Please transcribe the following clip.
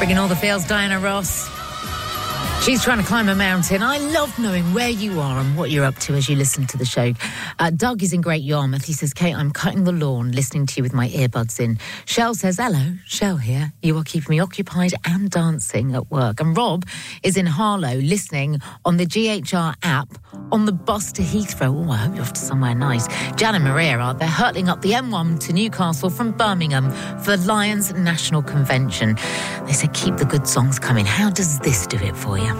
Bringing all the feels, Diana Ross. She's trying to climb a mountain. I love knowing where you are and what you're up to as you listen to the show. Doug is in Great Yarmouth. He says, Kate, I'm cutting the lawn, listening to you with my earbuds in. Shell says, hello, Shell here. You are keeping me occupied and dancing at work. And Rob is in Harlow, listening on the GHR app on the bus to Heathrow. Oh, I hope you're off to somewhere nice. Jan and Maria are there, hurtling up the M1 to Newcastle from Birmingham for the Lions National Convention. They said, keep the good songs coming. How does this do it for you?